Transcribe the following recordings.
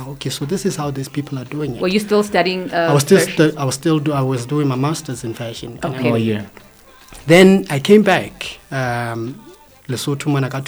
okay, so this is how these people are doing it. Were you still studying? I was doing my master's in fashion. Okay. Oh, yeah. Then I came back, Lesotho Manaka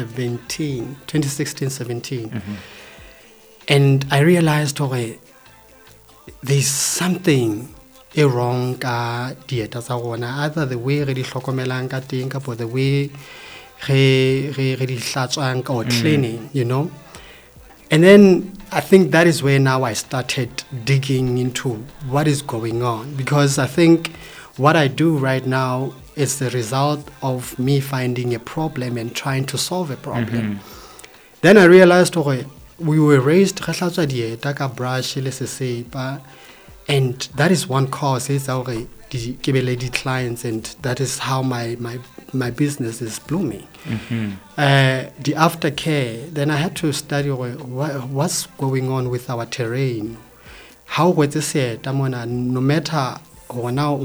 2016-17. And I realized, okay, there's something wrong ka dieta tsa rona, either the way re di hlokomelang ka teng kapo the way re di hlatswang ka or cleaning, you know. And then I think that is where now I started digging into what is going on, because I think what I do right now is the result of me finding a problem and trying to solve a problem. Then I realized, okay, we were raised re hlatswa dieta ka brush le sesepa, and that is one cause is okay ke be le di clients, and that is how my business is blooming. The aftercare, then I had to study what's going on with our terrain. How was it no matter now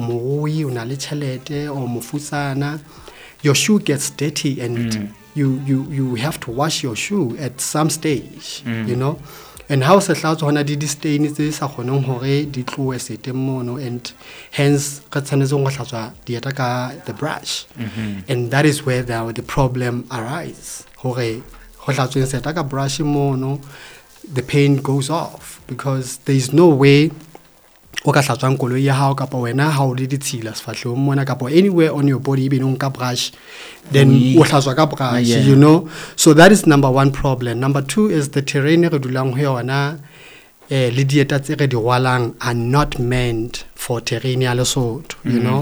your shoe gets dirty and you have to wash your shoe at some stage, you know. And how se hlatswa hona di stain tse sa kgoneng hore di tloe sete mono, and hence ka tshwanetse go hlatswa dieta ka the brush. And that is where the problem arises. Hore go hlatsweng seta ka brush mono, the paint goes off, because there is no way o ka hlatswang koloi ya hao kapa wena ha o le ditshila sefahlong mona kapa anywhere on your body even on ka brush, then o hlatswa ka brush, you know. So that is number one problem. Number two is the terrain re dulang ho yona, le dieta tse re di rwalang are not meant for terrain ya Lesotho, you know.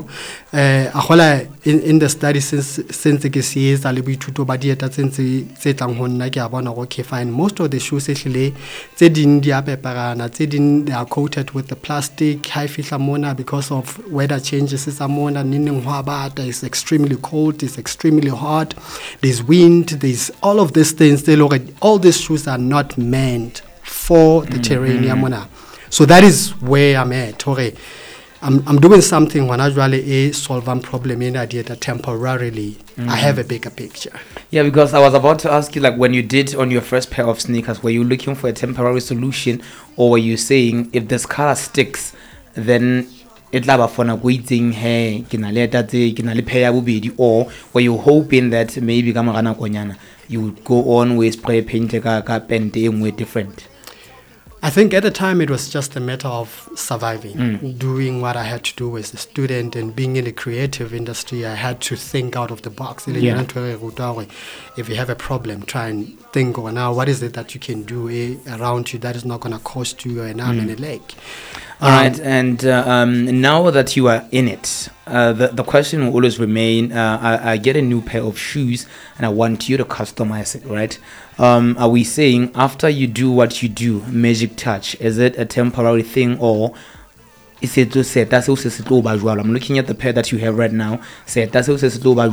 In the study since ke se etsa le boithuto ba dieta tse tlang ho nna ke a bona okay fine, most of the shoes actually tse ding di a peparana, tse ding they are coated with the plastic high fihla mona because of weather changes is mona, nining hwa bata, it's extremely cold, it's extremely hot, there's wind, there's all of these things. They look at all these shoes are not meant for the terrain ya mona. So that is where I'm at. Okay, I'm doing something when I really solve one problem in idea that temporarily I have a bigger picture. Yeah, because I was about to ask you, like, when you did on your first pair of sneakers, were you looking for a temporary solution, or were you saying if this color sticks, then it laba for na waiting hey kinale pair bobedi, or were you hoping that maybe ka morana konyana you would go on with spray paint ka paint with different? I think at the time it was just a matter of surviving, doing what I had to do as a student, and being in the creative industry, I had to think out of the box. If you have a problem, try and think, now what is it that you can do around you that is not going to cost you an arm and a leg. Right, and now that you are in it, the question will always remain, I get a new pair of shoes and I want you to customize it, right? Are we saying after you do what you do, magic touch, is it a temporary thing, or is it to say that's also I'm looking at the pair that you have right now, say that's also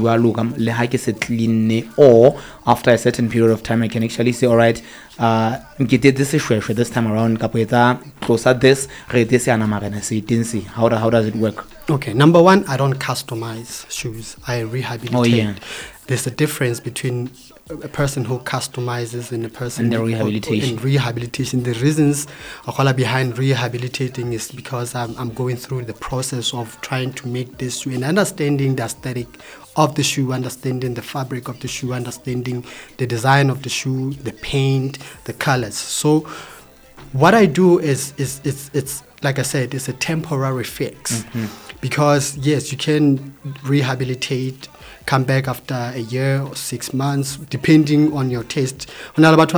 clean, or after a certain period of time I can actually say, all right, get this time around, closer this, how does it work? Okay, number one, I don't customize shoes, I rehabilitate. Oh, yeah. There's a difference between a person who customizes and a person and the rehabilitation. The reasons behind rehabilitating is because I'm going through the process of trying to make this shoe and understanding the aesthetic of the shoe, understanding the fabric of the shoe, understanding the design of the shoe, the paint, the colors. So what I do is it's like I said, it's a temporary fix. Because yes, you can rehabilitate, come back after a year or 6 months, depending on your taste. So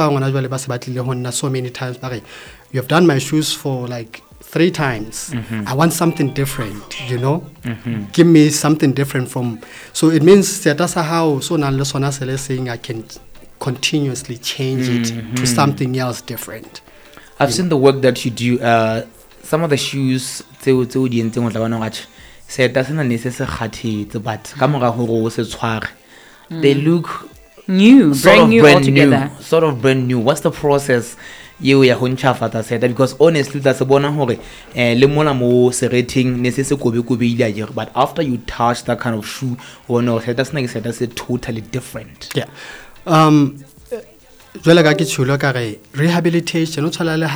many times, you have done my shoes for like 3 times. I want something different, you know. Give me something different from. So it means that's how saying I can continuously change it to something else different. I've seen the work that you do. Some of the shoes say doesn't necessarily but they look new, brand new altogether. Sort of brand new. What's the process? Because honestly, that's a bona hore. But after you touch that kind of shoe, or no, that's like that's totally different. Yeah. Rehabilitation